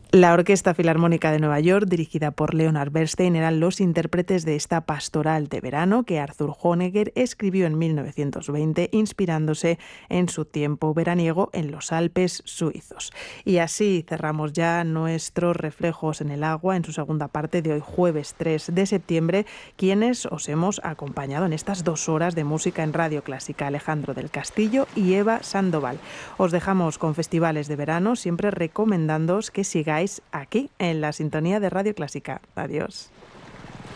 La Orquesta Filarmónica de Nueva York, dirigida por Leonard Bernstein, eran los intérpretes de esta pastoral de verano que Arthur Honegger escribió en 1920, inspirándose en su tiempo veraniego en los Alpes suizos. Y así cerramos ya nuestros reflejos en el agua en su segunda parte de hoy, jueves 3 de septiembre, quienes os hemos acompañado en estas 2 horas de música en Radio Clásica, Alejandro del Castillo y Eva Sandoval. Os dejamos con festivales de verano, siempre recomendándoos que sigáis aquí en la sintonía de Radio Clásica. Adiós.